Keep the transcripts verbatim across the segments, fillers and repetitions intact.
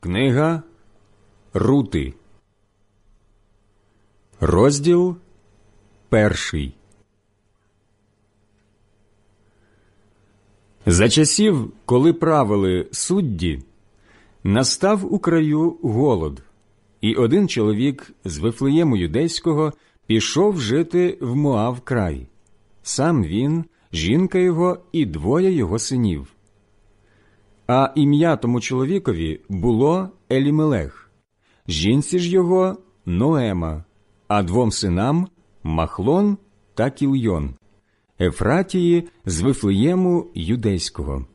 Книга Рути, розділ перший. За часів, коли правили судді, настав у краю голод, і один чоловік з Вифлеєму Юдейського пішов жити в Моав край. Сам він, жінка його і двоє його синів. А ім'я тому чоловікові було Елімелех, жінці ж його Ноема, а двом синам Махлон та Кільйон, Ефратії з Вифлеєму Юдейського.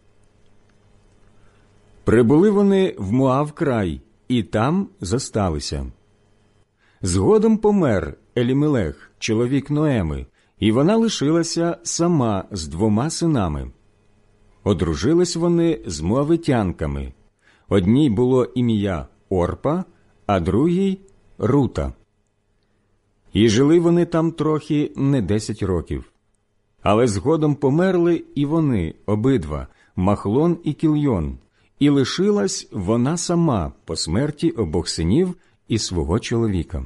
Прибули вони в Моав край, і там зосталися. Згодом помер Елімелех, чоловік Ноеми, і вона лишилася сама з двома синами. Одружились вони з моавитянками. Одній було ім'я Орпа, а другій – Рута. І жили вони там трохи не десять років. Але згодом померли і вони обидва, Махлон і Кільйон, і лишилась вона сама по смерті обох синів і свого чоловіка.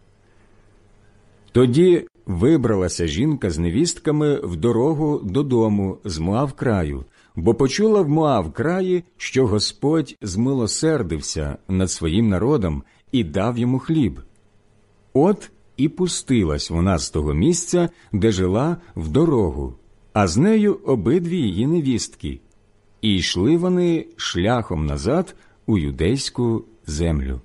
Тоді вибралася жінка з невістками в дорогу додому з Моав краю, бо почула в Моав краї, що Господь змилосердився над своїм народом і дав йому хліб. От і пустилась вона з того місця, де жила, в дорогу, а з нею обидві її невістки. І йшли вони шляхом назад у юдейську землю.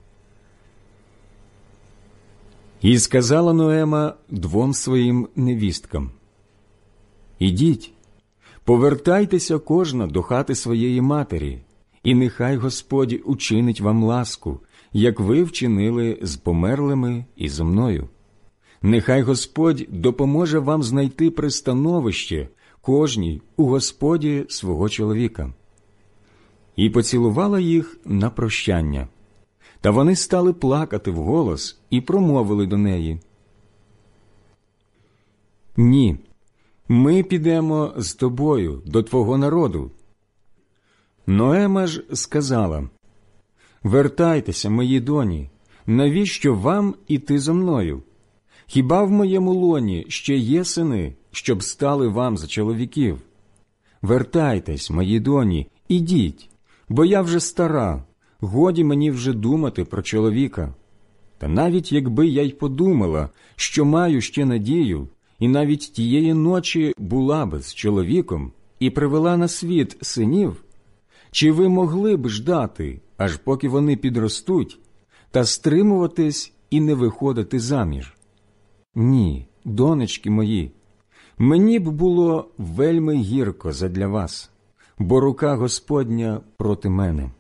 І сказала Ноема двом своїм невісткам: «Ідіть, повертайтеся кожна до хати своєї матері, і нехай Господь учинить вам ласку, як ви вчинили з померлими і зо мною. Нехай Господь допоможе вам знайти пристановище кожній у Господі свого чоловіка». І поцілувала їх на прощання. Та вони стали плакати вголос і промовили до неї: «Ні, ми підемо з тобою до твого народу». Ноема ж сказала: «Вертайтеся, мої доні, навіщо вам іти зо мною? Хіба в моєму лоні ще є сини, щоб стали вам за чоловіків? Вертайтесь, мої доні, ідіть, бо я вже стара, годі мені вже думати про чоловіка. Та навіть якби я й подумала, що маю ще надію, і навіть тієї ночі була би з чоловіком і привела на світ синів, чи ви могли б ждати, аж поки вони підростуть, та стримуватись і не виходити заміж? Ні, донечки мої, мені б було вельми гірко задля вас, бо рука Господня проти мене».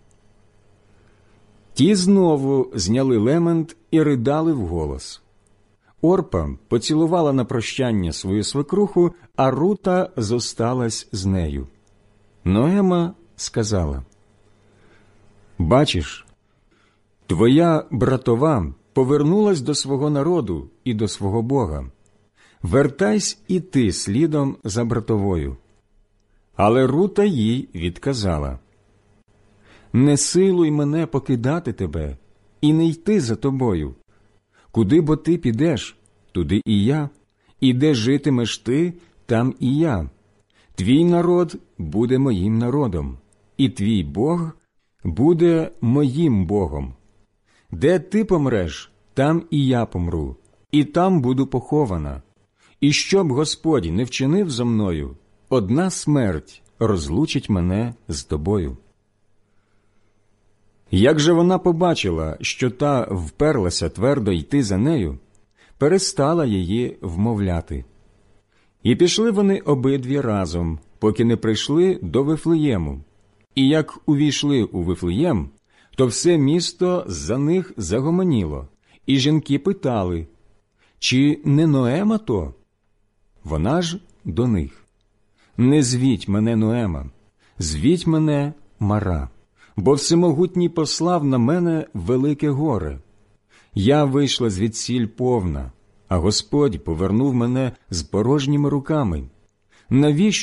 Ті знову зняли лемент і ридали вголос. Орпа поцілувала на прощання свою свекруху, а Рута зосталась з нею. Ноема сказала: «Бачиш, твоя братова повернулась до свого народу і до свого Бога. Вертайсь і ти слідом за братовою». Але Рута їй відказала: «Не силуй мене покидати тебе і не йти за тобою. Куди бо ти підеш, туди і я, і де житимеш ти, там і я. Твій народ буде моїм народом, і твій Бог буде моїм Богом. Де ти помреш, там і я помру, і там буду похована. І щоб Господь не вчинив зо мною, одна смерть розлучить мене з тобою». Як же вона побачила, що та вперлася твердо йти за нею, перестала її вмовляти. І пішли вони обидві разом, поки не прийшли до Вифлеєму. І як увійшли у Вифлеєм, то все місто за них загомоніло, і жінки питали: «Чи не Ноема то?» Вона ж до них: «Не звіть мене Ноема, звіть мене Мара, бо всемогутній послав на мене велике горе. Я вийшла звідсіль повна, а Господь повернув мене з порожніми руками. Навіщо